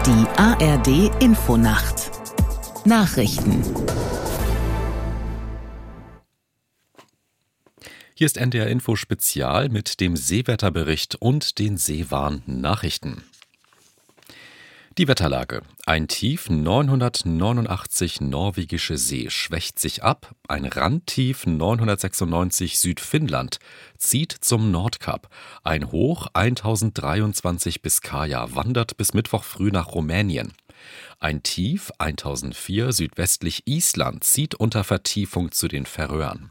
Die ARD Infonacht Nachrichten. Hier ist NDR Info Spezial mit dem Seewetterbericht und den Seewarn-Nachrichten. Die Wetterlage. Ein Tief 989 norwegische See schwächt sich ab. Ein Randtief 996 Südfinnland zieht zum Nordkap. Ein Hoch 1023 Biskaya wandert bis Mittwoch früh nach Rumänien. Ein Tief 1004 südwestlich Island zieht unter Vertiefung zu den Färöern.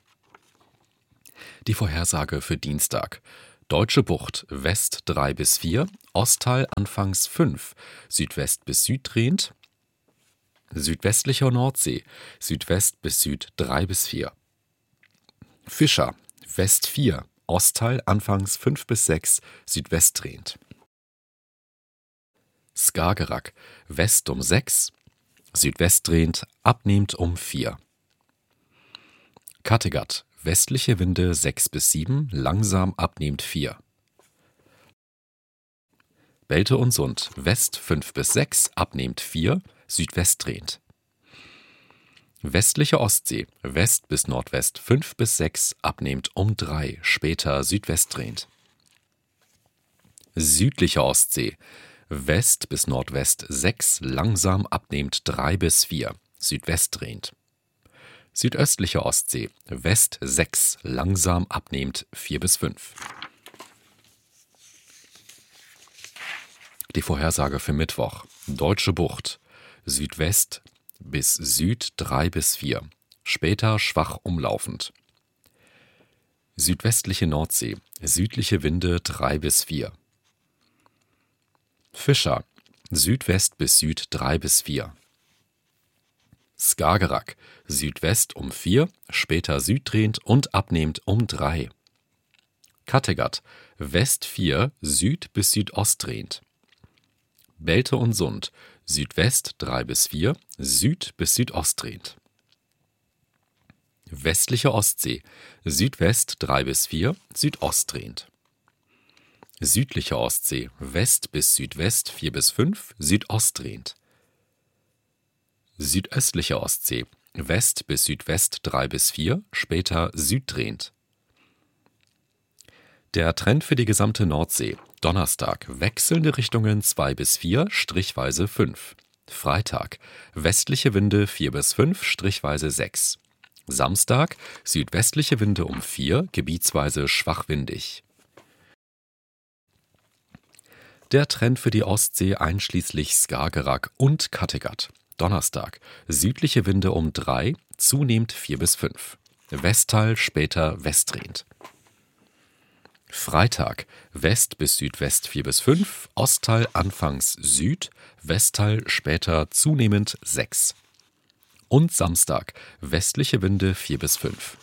Die Vorhersage für Dienstag. Deutsche Bucht West 3 bis 4, Ostteil anfangs 5, Südwest bis Süddrehend, südwestlicher Nordsee, Südwest bis Süd 3 bis 4. Fischer West 4, Ostteil anfangs 5 bis 6, südwestdrehend. Skagerrak West um 6, südwestdrehend, abnehmend um 4. Kattegat westliche Winde 6 bis 7, langsam abnehmend 4. Belte und Sund West 5 bis 6, abnehmend 4, südwestdrehend. Westliche Ostsee West bis Nordwest 5 bis 6, abnehmend um 3, später südwestdrehend. Südliche Ostsee West bis Nordwest 6, langsam abnehmend 3 bis 4, südwestdrehend. Südöstliche Ostsee West 6, langsam abnehmend 4 bis 5. Die Vorhersage für Mittwoch. Deutsche Bucht Südwest bis Süd 3 bis 4, später schwach umlaufend. Südwestliche Nordsee südliche Winde 3 bis 4. Fischer Südwest bis Süd 3 bis 4. Skagerrak Südwest um 4, später süddrehend und abnehmend um 3. Kattegat West 4, Süd bis Südostdrehend. Belte und Sund Südwest 3 bis 4, Süd bis Südostdrehend. Westliche Ostsee Südwest 3 bis 4, südostdrehend. Südliche Ostsee West bis Südwest 4 bis 5, südostdrehend. Südöstliche Ostsee West bis Südwest 3 bis 4, später süddrehend. Der Trend für die gesamte Nordsee. Donnerstag wechselnde Richtungen 2 bis 4, strichweise 5. Freitag westliche Winde 4 bis 5, strichweise 6. Samstag südwestliche Winde um 4, gebietsweise schwach windig. Der Trend für die Ostsee einschließlich Skagerrak und Kattegat. Donnerstag südliche Winde um 3, zunehmend 4 bis 5. Westteil später westdrehend. Freitag West bis Südwest 4 bis 5, Ostteil anfangs Süd, Westteil später zunehmend 6. Und Samstag westliche Winde 4 bis 5.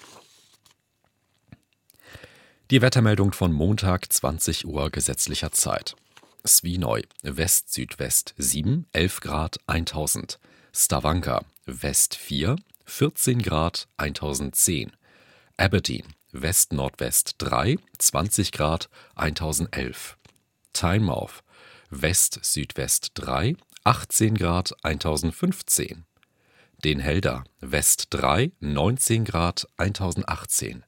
Die Wettermeldung von Montag 20 Uhr gesetzlicher Zeit. Svínoy, West-Südwest 7, 11 Grad 1000. Stavanger, West 4, 14 Grad 1010. Aberdeen, West-Nordwest 3, 20 Grad 1011. Tynemouth, West-Südwest 3, 18 Grad 1015. Den Helder, West 3, 19 Grad 1018.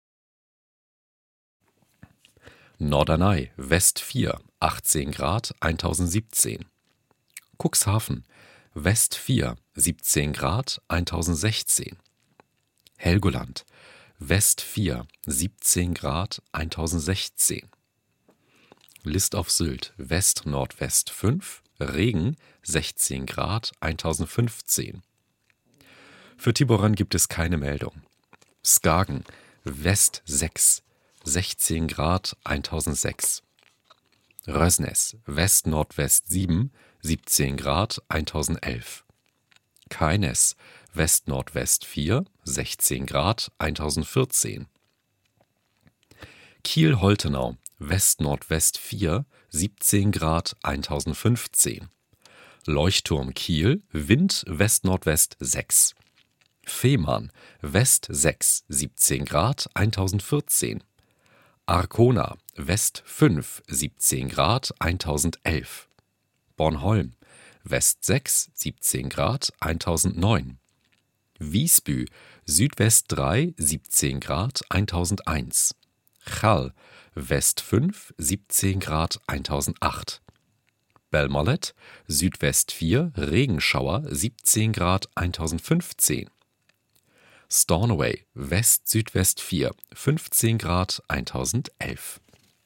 Norderney, West 4, 18 Grad 1017. Cuxhaven, West 4, 17 Grad 1016. Helgoland, West 4, 17 Grad 1016. List auf Sylt, West-Nordwest 5, Regen 16 Grad 1015. Für Tiboran gibt es keine Meldung. Skagen, West 6, 16 Grad 1006. Røsnes, West-Nordwest 7, 17 Grad 1011. Keines, West-Nordwest 4, 16 Grad 1014. Kiel-Holtenau, West-Nordwest 4, 17 Grad 1015. Leuchtturm Kiel, Wind West-Nordwest 6. Fehmarn, West 6, 17 Grad 1014. Arkona, West 5, 17 Grad 1011. Bornholm, West 6, 17 Grad, 1009. Visby, Südwest 3, 17 Grad, 1001. Chal, West 5, 17 Grad, 1008. Belmullet, Südwest 4, Regenschauer, 17 Grad, 1015. Stornoway, West-Südwest 4, 15 Grad, 1011.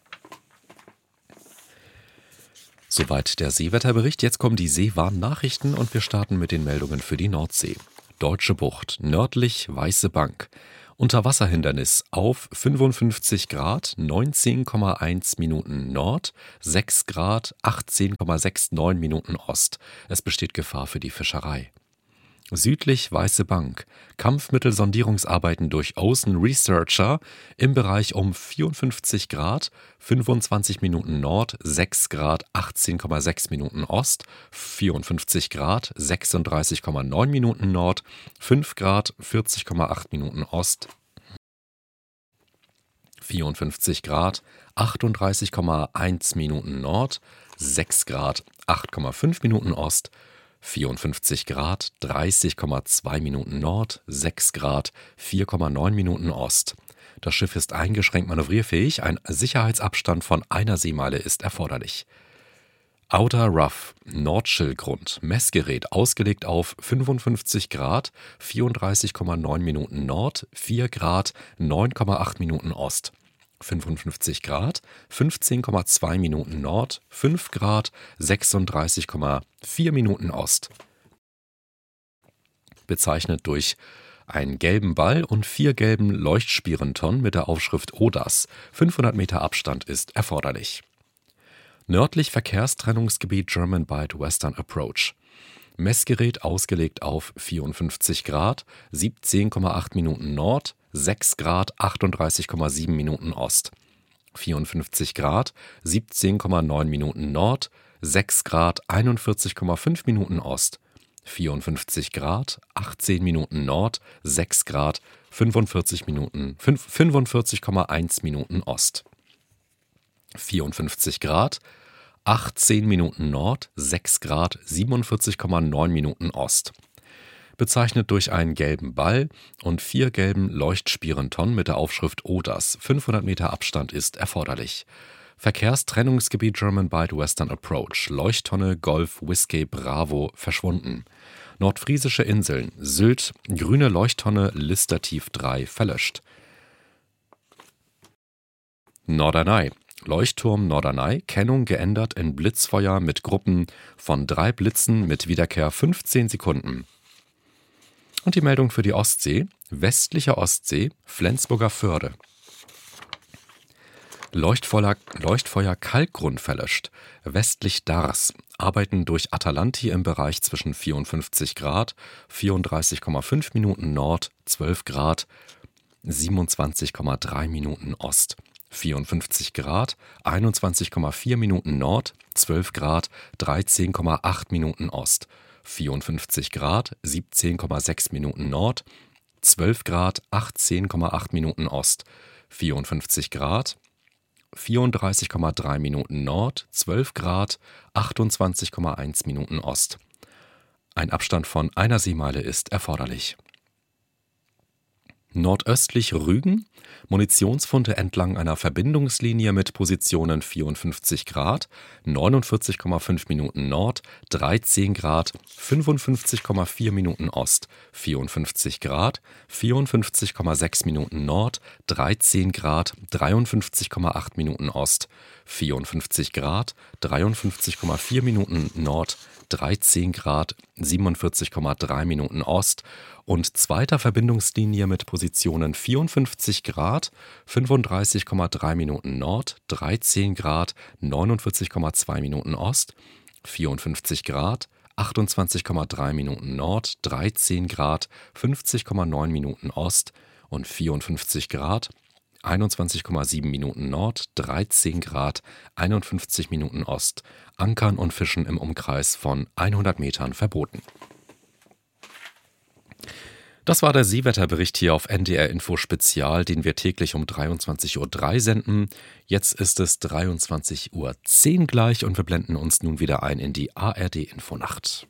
Soweit der Seewetterbericht. Jetzt kommen die Seewarnnachrichten und wir starten mit den Meldungen für die Nordsee. Deutsche Bucht, nördlich Weiße Bank. Unterwasserhindernis auf 55 Grad, 19,1 Minuten Nord, 6 Grad, 18,69 Minuten Ost. Es besteht Gefahr für die Fischerei. Südlich Weiße Bank. Kampfmittelsondierungsarbeiten durch Ocean Researcher im Bereich um 54 Grad, 25 Minuten Nord, 6 Grad, 18,6 Minuten Ost, 54 Grad, 36,9 Minuten Nord, 5 Grad, 40,8 Minuten Ost, 54 Grad, 38,1 Minuten Nord, 6 Grad, 8,5 Minuten Ost, 54 Grad, 30,2 Minuten Nord, 6 Grad, 4,9 Minuten Ost. Das Schiff ist eingeschränkt manövrierfähig, ein Sicherheitsabstand von einer Seemeile ist erforderlich. Outer Rough, Nordschildgrund, Messgerät ausgelegt auf 55 Grad, 34,9 Minuten Nord, 4 Grad, 9,8 Minuten Ost. 55 Grad, 15,2 Minuten Nord, 5 Grad, 36,4 Minuten Ost. Bezeichnet durch einen gelben Ball und 4 gelben Leuchtspierentonnen mit der Aufschrift ODAS. 500 Meter Abstand ist erforderlich. Nördlich Verkehrstrennungsgebiet German Bight Western Approach. Messgerät ausgelegt auf 54 Grad, 17,8 Minuten Nord, 6 Grad, 38,7 Minuten Ost. 54 Grad, 17,9 Minuten Nord, 6 Grad, 41,5 Minuten Ost. 54 Grad, 18 Minuten Nord, 6 Grad, 45,1 Minuten Ost. 54 Grad, 18 Minuten Nord, 6 Grad, 47,9 Minuten Ost. Bezeichnet durch einen gelben Ball und 4 gelben Leuchtspierentonnen mit der Aufschrift ODAS. 500 Meter Abstand ist erforderlich. Verkehrstrennungsgebiet German Bight Western Approach. Leuchttonne Golf Whiskey Bravo verschwunden. Nordfriesische Inseln. Sylt. Grüne Leuchttonne Listertief 3 verlöscht. Norderney. Leuchtturm Norderney, Kennung geändert in Blitzfeuer mit Gruppen von 3 Blitzen mit Wiederkehr 15 Sekunden. Und die Meldung für die Ostsee, westliche Ostsee, Flensburger Förde. Leuchtfeuer Kalkgrund verlöscht, westlich Dars, Arbeiten durch Atalanti im Bereich zwischen 54 Grad, 34,5 Minuten Nord, 12 Grad, 27,3 Minuten Ost. 54 Grad, 21,4 Minuten Nord, 12 Grad, 13,8 Minuten Ost. 54 Grad, 17,6 Minuten Nord, 12 Grad, 18,8 Minuten Ost. 54 Grad, 34,3 Minuten Nord, 12 Grad, 28,1 Minuten Ost. Ein Abstand von einer Seemeile ist erforderlich. Nordöstlich Rügen, Munitionsfunde entlang einer Verbindungslinie mit Positionen 54 Grad, 49,5 Minuten Nord, 13 Grad, 55,4 Minuten Ost, 54 Grad, 54,6 Minuten Nord, 13 Grad, 53,8 Minuten Ost, 54 Grad, 53,4 Minuten Nord, 13 Grad, 47,3 Minuten Ost und zweiter Verbindungslinie mit Positionen 54 Grad, 35,3 Minuten Nord, 13 Grad, 49,2 Minuten Ost, 54 Grad, 28,3 Minuten Nord, 13 Grad, 50,9 Minuten Ost und 54 Grad, 21,7 Minuten Nord, 13 Grad, 51 Minuten Ost. Ankern und Fischen im Umkreis von 100 Metern verboten. Das war der Seewetterbericht hier auf NDR Info Spezial, den wir täglich um 23:03 Uhr senden. Jetzt ist es 23:10 Uhr gleich und wir blenden uns nun wieder ein in die ARD Infonacht.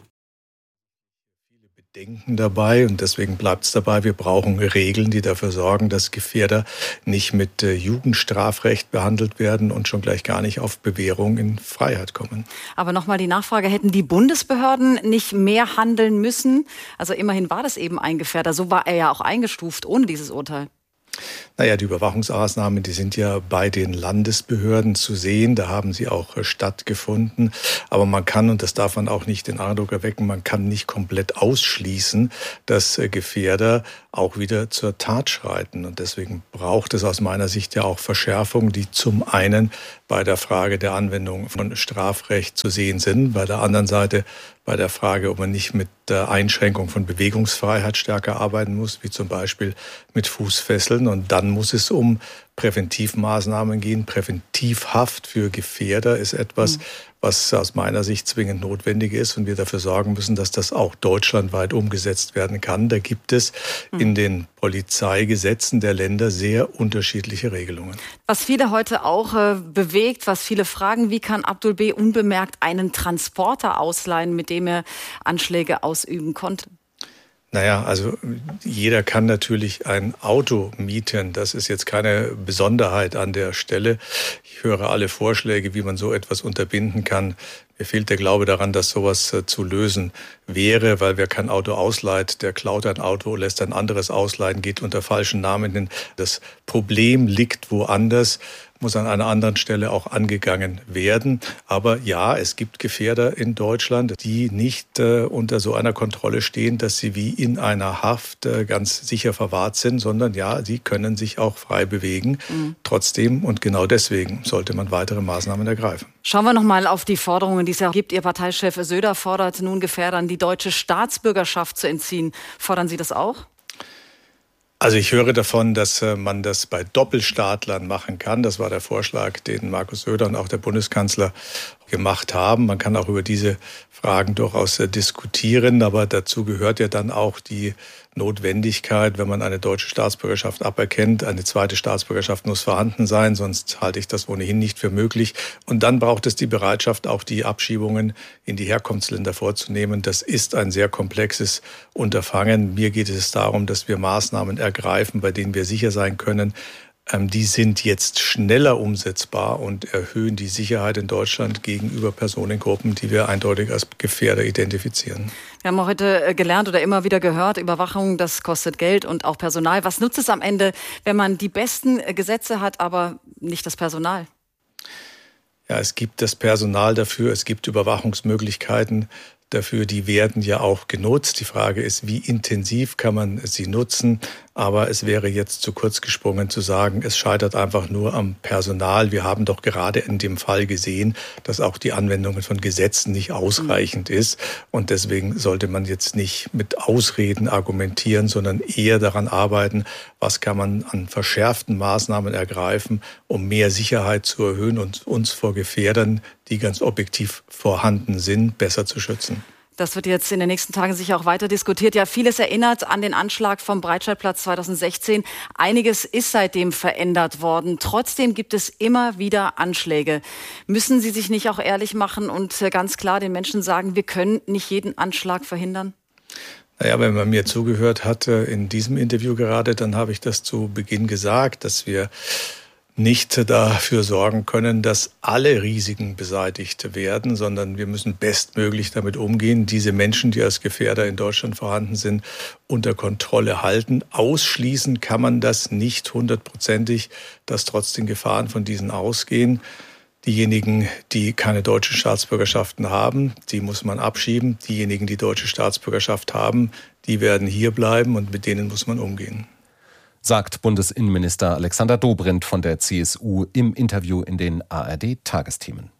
Denken dabei und deswegen bleibt es dabei, wir brauchen Regeln, die dafür sorgen, dass Gefährder nicht mit Jugendstrafrecht behandelt werden und schon gleich gar nicht auf Bewährung in Freiheit kommen. Aber nochmal die Nachfrage, hätten die Bundesbehörden nicht mehr handeln müssen? Also immerhin war das eben ein Gefährder, so war er ja auch eingestuft ohne dieses Urteil. Naja, die Überwachungsmaßnahmen, die sind ja bei den Landesbehörden zu sehen. Da haben sie auch stattgefunden. Aber man kann, und das darf man auch nicht den Eindruck erwecken, man kann nicht komplett ausschließen, dass Gefährder auch wieder zur Tat schreiten. Und deswegen braucht es aus meiner Sicht ja auch Verschärfungen, die zum einen bei der Frage der Anwendung von Strafrecht zu sehen sind, bei der anderen Seite bei der Frage, ob man nicht mit der Einschränkung von Bewegungsfreiheit stärker arbeiten muss, wie zum Beispiel mit Fußfesseln. Und dann muss es um Präventivmaßnahmen gehen. Präventivhaft für Gefährder ist etwas, was aus meiner Sicht zwingend notwendig ist und wir dafür sorgen müssen, dass das auch deutschlandweit umgesetzt werden kann. Da gibt es in den Polizeigesetzen der Länder sehr unterschiedliche Regelungen. Was viele heute auch bewegt, was viele fragen, wie kann Abdul B. unbemerkt einen Transporter ausleihen, mit dem er Anschläge ausüben konnte? Naja, also jeder kann natürlich ein Auto mieten. Das ist jetzt keine Besonderheit an der Stelle. Ich höre alle Vorschläge, wie man so etwas unterbinden kann. Mir fehlt der Glaube daran, dass sowas zu lösen wäre, weil wer kein Auto ausleiht, der klaut ein Auto, lässt ein anderes ausleihen, geht unter falschen Namen hin. Das Problem liegt woanders, muss an einer anderen Stelle auch angegangen werden. Aber ja, es gibt Gefährder in Deutschland, die nicht unter so einer Kontrolle stehen, dass sie wie in einer Haft ganz sicher verwahrt sind, sondern ja, sie können sich auch frei bewegen. Trotzdem und genau deswegen sollte man weitere Maßnahmen ergreifen. Schauen wir noch mal auf die Forderungen, die es ja gibt. Ihr Parteichef Söder fordert nun Gefährdern die deutsche Staatsbürgerschaft zu entziehen. Fordern Sie das auch? Also ich höre davon, dass man das bei Doppelstaatlern machen kann. Das war der Vorschlag, den Markus Söder und auch der Bundeskanzler gemacht haben. Man kann auch über diese Fragen durchaus diskutieren, aber dazu gehört ja dann auch die Notwendigkeit, wenn man eine deutsche Staatsbürgerschaft aberkennt. Eine zweite Staatsbürgerschaft muss vorhanden sein, sonst halte ich das ohnehin nicht für möglich. Und dann braucht es die Bereitschaft, auch die Abschiebungen in die Herkunftsländer vorzunehmen. Das ist ein sehr komplexes Unterfangen. Mir geht es darum, dass wir Maßnahmen ergreifen, bei denen wir sicher sein können, die sind jetzt schneller umsetzbar und erhöhen die Sicherheit in Deutschland gegenüber Personengruppen, die wir eindeutig als Gefährder identifizieren. Wir haben heute gelernt oder immer wieder gehört, Überwachung, das kostet Geld und auch Personal. Was nutzt es am Ende, wenn man die besten Gesetze hat, aber nicht das Personal? Ja, es gibt das Personal dafür, es gibt Überwachungsmöglichkeiten dafür, die werden ja auch genutzt. Die Frage ist, wie intensiv kann man sie nutzen? Aber es wäre jetzt zu kurz gesprungen zu sagen, es scheitert einfach nur am Personal. Wir haben doch gerade in dem Fall gesehen, dass auch die Anwendung von Gesetzen nicht ausreichend ist. Und deswegen sollte man jetzt nicht mit Ausreden argumentieren, sondern eher daran arbeiten, was kann man an verschärften Maßnahmen ergreifen, um mehr Sicherheit zu erhöhen und uns vor Gefährdern, die ganz objektiv vorhanden sind, besser zu schützen. Das wird jetzt in den nächsten Tagen sicher auch weiter diskutiert. Ja, vieles erinnert an den Anschlag vom Breitscheidplatz 2016. Einiges ist seitdem verändert worden. Trotzdem gibt es immer wieder Anschläge. Müssen Sie sich nicht auch ehrlich machen und ganz klar den Menschen sagen, wir können nicht jeden Anschlag verhindern? Naja, wenn man mir zugehört hat in diesem Interview gerade, dann habe ich das zu Beginn gesagt, dass wir nicht dafür sorgen können, dass alle Risiken beseitigt werden, sondern wir müssen bestmöglich damit umgehen, diese Menschen, die als Gefährder in Deutschland vorhanden sind, unter Kontrolle halten. Ausschließen kann man das nicht hundertprozentig, dass trotzdem Gefahren von diesen ausgehen. Diejenigen, die keine deutsche Staatsbürgerschaften haben, die muss man abschieben. Diejenigen, die deutsche Staatsbürgerschaft haben, die werden hier bleiben und mit denen muss man umgehen. Sagt Bundesinnenminister Alexander Dobrindt von der CSU im Interview in den ARD-Tagesthemen.